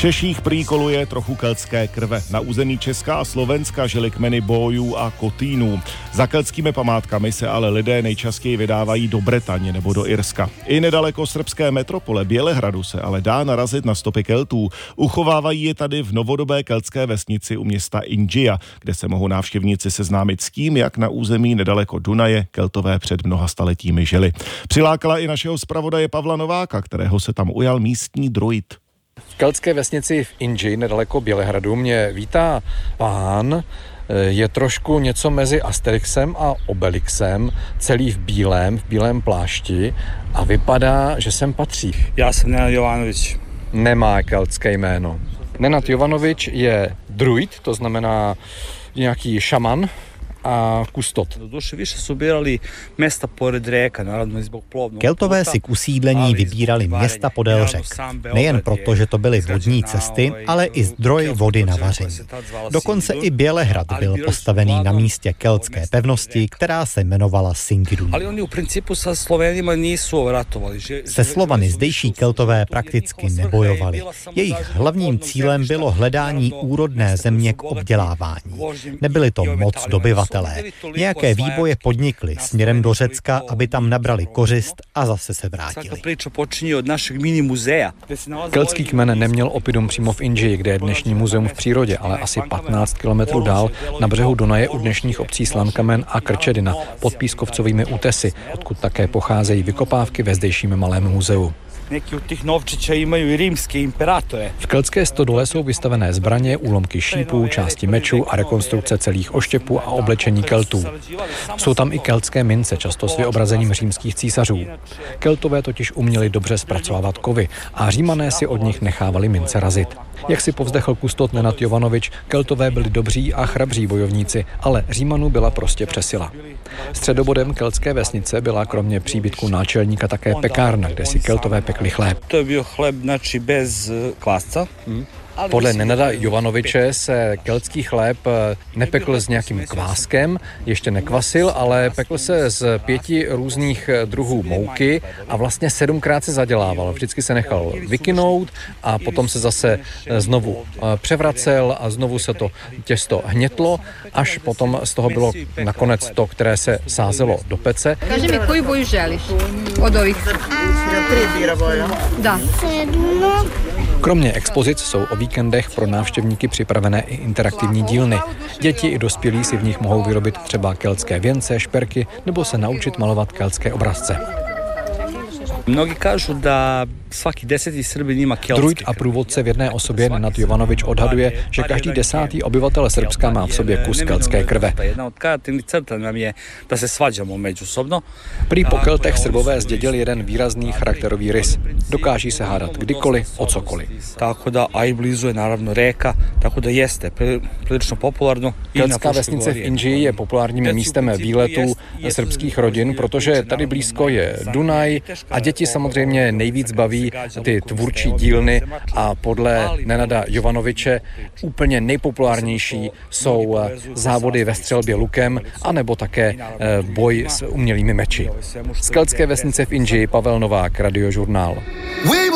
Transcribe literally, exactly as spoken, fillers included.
Češích prý koluje trochu keltské krve. Na území Česka a Slovenska žili kmeny Bójů a Kotínů. Za keltskými památkami se ale lidé nejčastěji vydávají do Bretaně nebo do Irska. I nedaleko srbské metropole Bělehradu se ale dá narazit na stopy Keltů. Uchovávají je tady v novodobé keltské vesnici u města Inđija, kde se mohou návštěvníci seznámit s tím, jak na území nedaleko Dunaje Keltové před mnoha staletími žili. Přilákala i našeho zpravodaje Pavla Nováka, kterého se tam ujal místní druid. V keltské vesnici v Inđiji nedaleko Bělehradu mě vítá pán, je trošku něco mezi Asterixem a Obelixem, celý v bílém, v bílém plášti a vypadá, že sem patří. Já jsem Nenad Jovanovič. Nemá keltské jméno. Nenad Jovanovič je druid, to znamená nějaký šaman a kustot. Keltové si k usídlení vybírali města podél řek. Nejen proto, že to byly vodní cesty, ale i zdroj vody na vaření. Dokonce i Bělehrad byl postavený na místě keltské pevnosti, která se jmenovala Singidunum. Se Slovany zdejší Keltové prakticky nebojovali. Jejich hlavním cílem bylo hledání úrodné země k obdělávání. Nebyli to moc dobyvatelé. Nějaké výboje podnikli směrem do Řecka, aby tam nabrali kořist a zase se vrátili. Keltský kmen neměl oppidum přímo v Inđiji, kde je dnešní muzeum v přírodě, ale asi patnáct kilometrů dál na břehu Dunaje u dnešních obcí Slankamen a Krčedina pod pískovcovými útesy, odkud také pocházejí vykopávky ve zdejším malém muzeu. V keltské stodole jsou vystavené zbraně, úlomky šípů, části mečů a rekonstrukce celých oštěpů a oblečení Keltů. Jsou tam i keltské mince, často s vyobrazením římských císařů. Keltové totiž uměli dobře zpracovávat kovy a Římané si od nich nechávali mince razit. Jak si povzdechl kustot Nenad Jovanovič, Keltové byli dobří a chrabří bojovníci, ale Římanů byla prostě přesila. Středobodem keltské vesnice byla kromě příbytku náčelníka také pekárna, kde si Keltové pekli chléb. To byl chléb znači bez kvásca. Hmm. Podle Nenada Jovanoviče se keltský chléb nepekl s nějakým kváskem, ještě nekvasil, ale pekl se z pěti různých druhů mouky a vlastně sedmkrát se zadělával. Vždycky se nechal vykynout a potom se zase znovu převracel a znovu se to těsto hnětlo, až potom z toho bylo nakonec to, které se sázelo do pece. Kaži mi, koju boju želiš od ovih? Da. Kromě expozic jsou o víkendech pro návštěvníky připravené i interaktivní dílny. Děti i dospělí si v nich mohou vyrobit třeba keltské věnce, šperky nebo se naučit malovat keltské obrazce. Mnogi kažu da svaki deseti Srbin ima keltske. Druid a průvodce v jedné osobě Nenad Jovanovič odhaduje, že každý desátý obyvatel Srbska má v sobě kus keltské krve. Jedna od kreativních crta nám je da se svađamo međusobno. Prý po Keltech Srbové zdědili jeden výrazný charakterový rys. Dokáží se hádat kdykoliv, o cokoliv. Tako da aj blizu je naravno reka, tako da jeste prilično popularno. Keltská vesnice v Inđiji je populárním místem výletů srbských rodin, protože tady blízko je Dunaj a děti samozřejmě nejvíc baví ty tvůrčí dílny a podle Nenada Jovanoviče úplně nejpopulárnější jsou závody ve střelbě lukem anebo také boj s umělými meči. Z keltské vesnice v Inđiji Pavel Novák, Radiožurnál.